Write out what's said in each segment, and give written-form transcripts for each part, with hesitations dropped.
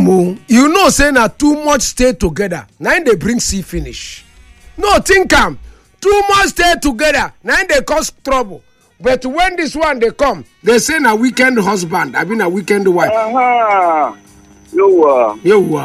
am. You know, say na too much stay together. Now they bring see finish. No, think am. Too much stay together. Now they cause trouble. But when this one they come, they say na weekend husband. I mean a weekend wife. Yewa.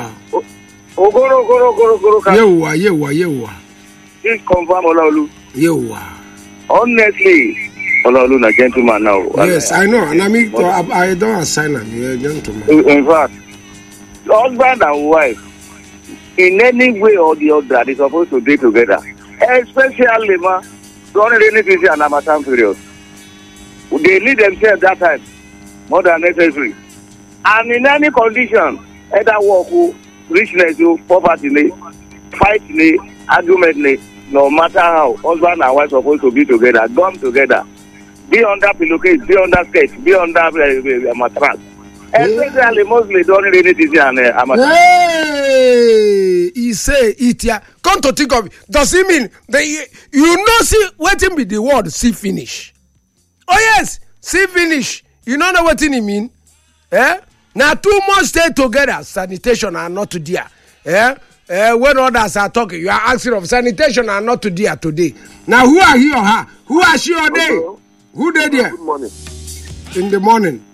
Ogoro. Yewa. This confirm Olaolu. Yewa. Honestly, Olaolu na gentleman now. Yes, I know. And I don't assign him. You're a gentleman. In fact, husband and wife, in any way or the other, they're supposed to be together. Especially, during rainy season and Harmattan period. They need themselves that time more than necessary. And in any condition, either work, richness, poverty, fight, argument, no matter how, husband and wife are supposed to be together, come together, be under pillowcase, be under sketch, be under mattress. Especially mostly during rainy season and Harmattan. Hey, he say it here. Come to think of it, does it mean that you know see waiting be the word see finish? Oh yes, see finish. You don't know what it mean? Now too much stay together. Sanitation are not there. When others are talking, you are asking of sanitation are not there today. Now who are he or her? Who are she or they? Who they there? Good morning. In the morning.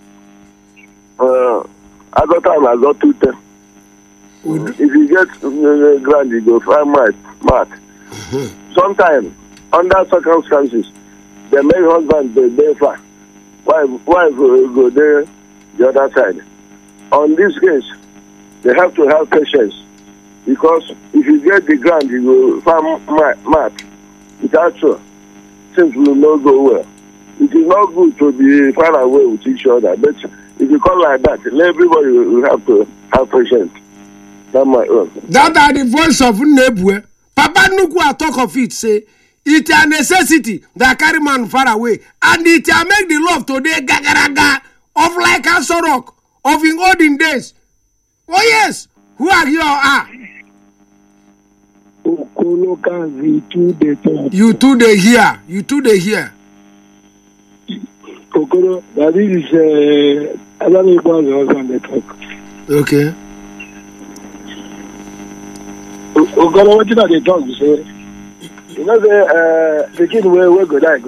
I got time. I got 2 If you get grand, you go find Mark. Sometimes, under circumstances, the main husband go there far. Wife go there the other side. On this case, they have to have patience. Because if you get the ground, you will find Mark. Without so, things will not go well. It is not good to be far away with each other. But if you come like that, everybody will have to have patience. That's my own. That are the voice of Nebwe. Papa Nukwa talk of it, say, it's a necessity that carry man far away. And it will make the love today gagaraga of like a sorok of in olden days. Oh yes, who are you? You two they hear. Okoro, that is another husband they talk. Okay. Okoro, what did they talk? You say, you know the kid where go die.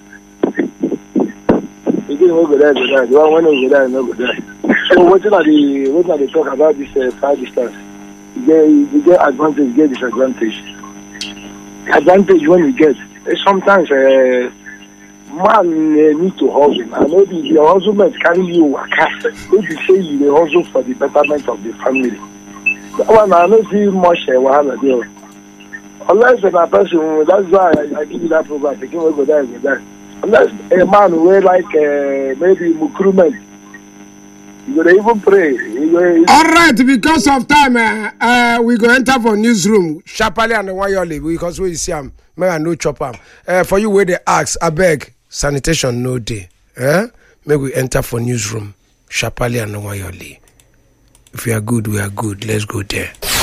The kid where go die. The one who go die, no go die. So what did they talk about this far distance? You get advantage, get disadvantage. Advantage when you get sometimes man need to hustle. And maybe your husband carry you waka. Maybe say you hustle for the betterment of the family. That one I don't see much wahala there. Unless a person, that's why I give you that program. The king will go there. Unless a man will like maybe recruitment. You gotta even pray. All right, because of time, we go enter for newsroom sharply and Wayoli because we see him. May no chop him. For you where they ask, I beg sanitation no day. May we enter for newsroom sharply and Wayoli. If we are good, we are good. Let's go there.